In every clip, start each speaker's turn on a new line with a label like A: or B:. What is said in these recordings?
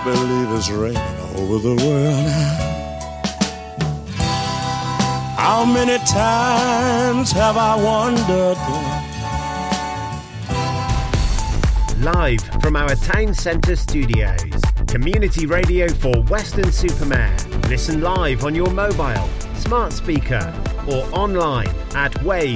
A: I believe it's raining over the world now. How many times have I wondered?
B: Live from our town centre studios, community radio for Weston-super-Mare. Listen live on your mobile, smart speaker or online at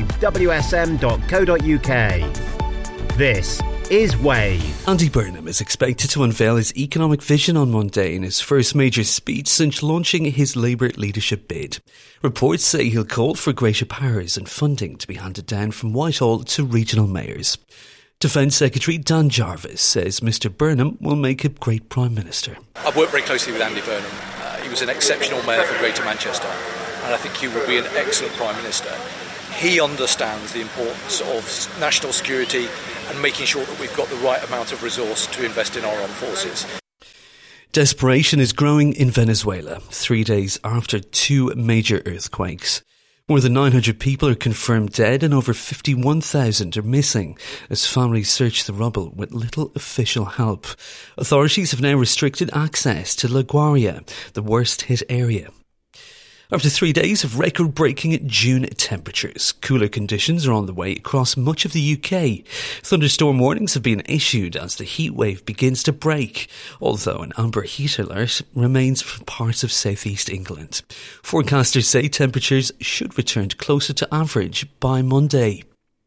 B: wavewsm.co.uk. This is Wave.
C: Andy Burnham is expected to unveil his economic vision on Monday in his first major speech since launching his Labour leadership bid. Reports say he'll call for greater powers and funding to be handed down from Whitehall to regional mayors. Defence Secretary Dan Jarvis says Mr Burnham will make a great Prime Minister.
D: I've worked very closely with Andy Burnham. He was an exceptional mayor for Greater Manchester, and I think he will be an excellent Prime Minister. He understands the importance of national security and making sure that we've got the right amount of resource to invest in our armed forces.
C: Desperation is growing in Venezuela, 3 days after two major earthquakes. More than 900 people are confirmed dead and over 51,000 are missing as families search the rubble with little official help. Authorities have now restricted access to La Guaira, the worst hit area. After 3 days of record-breaking June temperatures, cooler conditions are on the way across much of the UK. Thunderstorm warnings have been issued as the heat wave begins to break, although an amber heat alert remains for parts of southeast England. Forecasters say temperatures should return closer to average by Monday.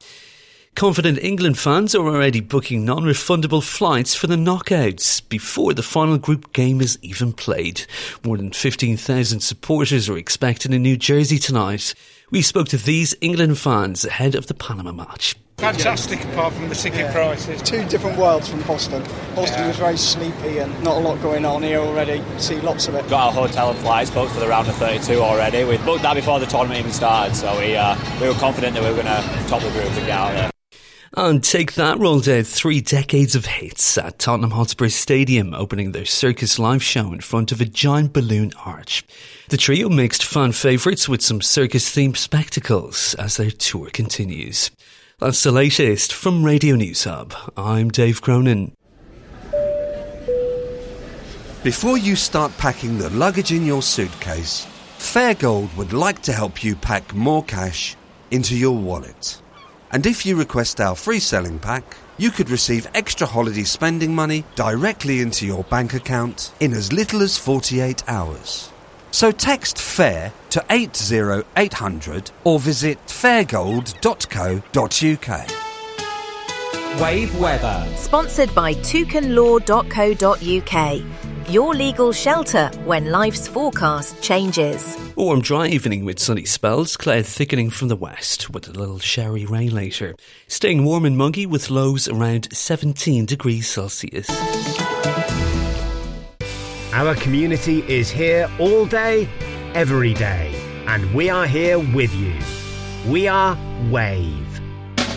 C: Confident England fans are already booking non-refundable flights for the knockouts before the final group game is even played. More than 15,000 supporters are expected in New Jersey tonight. We spoke to these England fans ahead of the Panama match.
E: Fantastic, apart from the ticket prices.
F: Two different worlds from Boston. Boston was very sleepy and not a lot going on here already. See lots of it.
G: Got our hotel and flights booked for the round of 32 already. We booked that before the tournament even started, so we were confident that we were going to top the group and get out there.
C: And Take That rolled out 3 decades of hits at Tottenham Hotspur Stadium, opening their Circus live show in front of a giant balloon arch. The trio mixed fan favourites with some circus-themed spectacles as their tour continues. That's the latest from Radio News Hub. I'm Dave Cronin.
H: Before you start packing the luggage in your suitcase, Fairgold would like to help you pack more cash into your wallet. And if you request our free selling pack, you could receive extra holiday spending money directly into your bank account in as little as 48 hours. So text FAIR to 80800 or visit fairgold.co.uk.
I: Wave weather.
J: Sponsored by toucanlaw.co.uk. Your legal shelter when life's forecast changes.
C: A warm, dry evening with sunny spells, cloud thickening from the west with a little showery rain later. Staying warm and muggy with lows around 17 degrees Celsius.
B: Our community is here all day, every day, and we are here with you. We are Wave.